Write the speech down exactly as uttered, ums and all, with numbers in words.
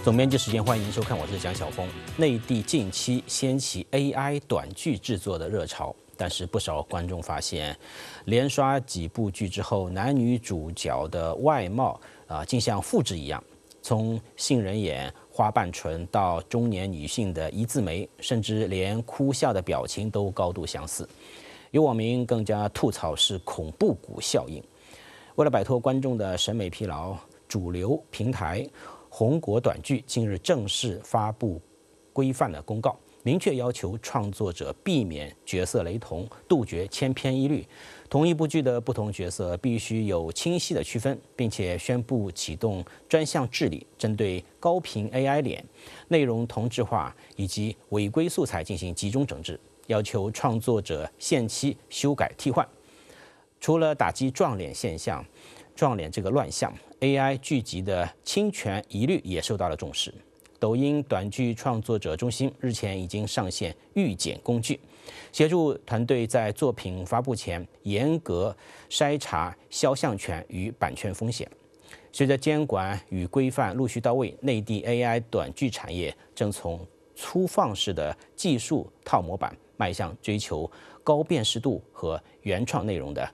总编辑时间，欢迎收看，我是蒋晓峰。内地近期掀起 A I 短剧制作的热潮，但是不少观众发现，连刷几部剧之后，男女主角的外貌啊，竟像复制一样，从杏仁眼、花瓣唇到中年女性的一字眉，甚至连哭笑的表情都高度相似。有网民更加吐槽是恐怖谷效应。为了摆脱观众的审美疲劳，主流平台红果短剧近日正式发布规范的公告，明确要求创作者避免角色雷同，杜绝千篇一律。同一部剧的不同角色必须有清晰的区分，并且宣布启动专项治理，针对高频 A I 脸、内容同质化以及违规素材进行集中整治，要求创作者限期修改替换。除了打击撞脸现象，撞脸这个乱象 ，A I 剧集的侵权疑虑也受到了重视。抖音短剧创作者中心日前已经上线预检工具，协助团队在作品发布前严格筛查肖像权与版权风险。随着监管与规范陆续到位，内地 A I 短剧产业正从粗放式的技术套模板迈向追求高辨识度和原创内容的